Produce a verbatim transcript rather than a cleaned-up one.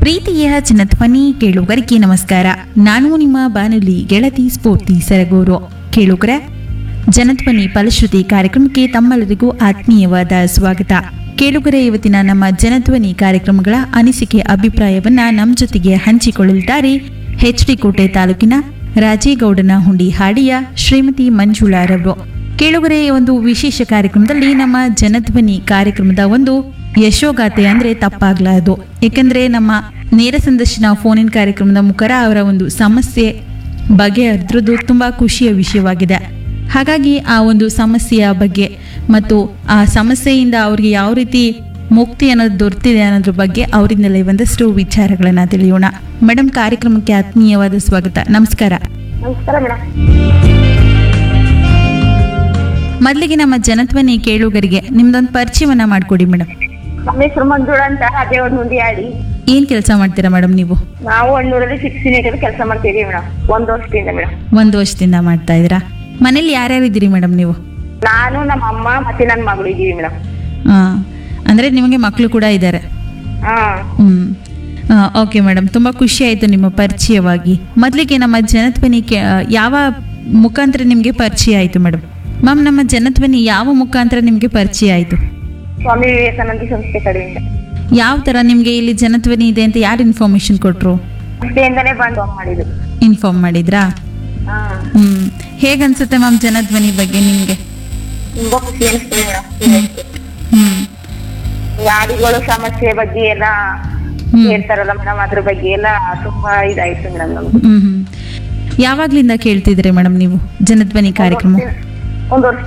ಪ್ರೀತಿಯ ಜನಧ್ವನಿ ಕೇಳುಗರಿಗೆ ನಮಸ್ಕಾರ. ನಾನು ನಿಮ್ಮ ಬಾನುಲಿ ಗೆಳತಿ ಸ್ಫೂರ್ತಿ ಸರಗೂರು. ಕೇಳುಗರೆ, ಜನಧ್ವನಿ ಫಲಶ್ರುತಿ ಕಾರ್ಯಕ್ರಮಕ್ಕೆ ತಮ್ಮೆಲ್ಲರಿಗೂ ಆತ್ಮೀಯವಾದ ಸ್ವಾಗತ. ಕೇಳುಗರೆ, ಇವತ್ತಿನ ನಮ್ಮ ಜನಧ್ವನಿ ಕಾರ್ಯಕ್ರಮಗಳ ಅನಿಸಿಕೆ ಅಭಿಪ್ರಾಯವನ್ನ ನಮ್ಮ ಜೊತೆಗೆ ಹಂಚಿಕೊಳ್ಳಲಿದ್ದಾರೆ ಎಚ್ ಡಿ ಕೋಟೆ ತಾಲೂಕಿನ ರಾಜೇಗೌಡನ ಹುಂಡಿ ಹಾಡಿಯ ಶ್ರೀಮತಿ ಮಂಜುಳಾರವರು. ಕೇಳುಗರೆ, ಒಂದು ವಿಶೇಷ ಕಾರ್ಯಕ್ರಮದಲ್ಲಿ ನಮ್ಮ ಜನಧ್ವನಿ ಕಾರ್ಯಕ್ರಮದ ಒಂದು ಯಶೋಗಾಥೆ ಅಂದ್ರೆ ತಪ್ಪಾಗ್ಲಾರದು. ಏಕೆಂದ್ರೆ ನಮ್ಮ ನೇರ ಸಂದರ್ಶನ ಫೋನಿನ್ ಕಾರ್ಯಕ್ರಮದ ಮುಖಾಂತರ ಅವರ ಒಂದು ಸಮಸ್ಯೆ ಬಗೆಹರಿದ್ರದ್ದು ತುಂಬಾ ಖುಷಿಯ ವಿಷಯವಾಗಿದೆ. ಹಾಗಾಗಿ ಆ ಒಂದು ಸಮಸ್ಯೆಯ ಬಗ್ಗೆ ಮತ್ತು ಆ ಸಮಸ್ಯೆಯಿಂದ ಅವ್ರಿಗೆ ಯಾವ ರೀತಿ ಮುಕ್ತಿ ಅನ್ನೋದು ದೊರೆತಿದೆ ಅನ್ನೋದ್ರ ಬಗ್ಗೆ ಅವರಿಂದಲೇ ಒಂದಷ್ಟು ವಿಚಾರಗಳನ್ನ ತಿಳಿಯೋಣ. ಮೇಡಮ್, ಕಾರ್ಯಕ್ರಮಕ್ಕೆ ಆತ್ಮೀಯವಾದ ಸ್ವಾಗತ. ನಮಸ್ಕಾರ. ನಮಸ್ಕಾರ ಮೇಡಮ್. ಮೊದಲಿಗೆ ನಮ್ಮ ಜನಧ್ವನಿ ಕೇಳುಗರಿಗೆ ನಿಮ್ದೊಂದು ಪರಿಚಯವನ್ನ ಮಾಡ್ಕೊಡಿ ಮೇಡಮ್. ನಮ್ಮ ಹೆಸರು ಮಂಜುಳಾ ಅಂತ, ಅದೇ ಒಂದು ಮುಂದೆ ಆಡಿ. ಏನ್ ಕೆಲಸ ಮಾಡ್ತೀರಾ ಮೇಡಮ್ ನೀವು? ನಾವು ಹಣ್ಣೂರಲ್ಲಿ ಸಿಕ್ಸ್ಟೀನ್ ಕೆಲಸ ಮಾಡ್ತಿದೀವಿ ಮೇಡಮ್, ಒಂದು ವರ್ಷದಿಂದ ಮೇಡಮ್. ಒಂದು ವರ್ಷದಿಂದ ಮಾಡ್ತಾ ಇದ್ದೀರಾ? ಮನೇಲಿ ಯಾರ್ಯಾರು ಇದ್ದೀರಿ ಮೇಡಮ್ ನೀವು? ನಾನು, ನಮ್ಮ ಅಮ್ಮ ಮತ್ತೆ ನನ್ನ ಮಗಳು ಇದ್ದೀವಿ ಮೇಡಮ್. ಹಾ, ಅಂದ್ರೆ ನಿಮಗೆ ಮಕ್ಕಳು ಕೂಡ ಇದ್ದಾರೆ? ಹಾ. ಹ್ಮ್. ಓಕೆ ಮೇಡಮ್, ತುಂಬಾ ಖುಷಿ ಆಯ್ತು ನಿಮ್ಮ ಪರಿಚಯವಾಗಿ. ಮೊದಲಿಗೆ ನಮ್ಮ ಜನಧ್ವನಿ ಯಾವ ಮುಖಾಂತರ ನಿಮಗೆ ಪರಿಚಯ ಆಯ್ತು ಮೇಡಮ್? ಮ್ಯಾಮ್, ನಮ್ಮ ಜನಧ್ವನಿ ಯಾವ ಮುಖಾಂತರ ನಿಮಗೆ ಪರಿಚಯ ಆಯ್ತು? ಸ್ವಾಮಿ ವಿವೇಕಾನಂದ ಸಂಸ್ಥೆ ಕಡೆಯಿಂದ. ಯಾವ ತರ ನಿಮ್ಗೆ ಇಲ್ಲಿ ಜನಧ್ವನಿ ಇದೆ ಅಂತ ಯಾರು ಇನ್ಫಾರ್ಮೇಶನ್ ಕೊಟ್ರು? ಸಂಸ್ಥೆಯಿಂದನೇ ಬಂದು ಮಾಡಿದ್ರು. ಇನ್ಫಾರ್ಮ್ ಮಾಡಿದ್ರಾ? ಹಾ. ಹ್ಮ್. ಹೇಗನ್ಸುತ್ತೆ ಮ್ಯಾಮ್ ಜನಧ್ವನಿ ಬಗ್ಗೆ ನಿಮ್ಗೆ? ತುಂಬಾ ಖುಷಿ ಅನಿಸ್ತದೆ ಮೇಡಮ್. ಹ್ಮ್. ಗಾಡಿಗಳು ಸಮಸ್ಯೆ ಬಗ್ಗೆ ಎಲ್ಲ ಹ್ಮ್. ಹೇಳ್ತಾರಲ್ಲ ಮೇಡಮ್, ಅದ್ರ ಬಗ್ಗೆ ಎಲ್ಲ ತುಂಬಾ ಇದಾಯ್ತು ಮೇಡಮ್ ನಮ್ಗೆ. ಹ್ಮ್ ಹ್ಮ್. ಯಾವಾಗ್ಲಿಂದ ಕೇಳ್ತಿದ್ರಿ ಮೇಡಮ್ ನೀವು ಜನಧ್ವನಿ ಕಾರ್ಯಕ್ರಮ? ಒಂದು ವರ್ಷ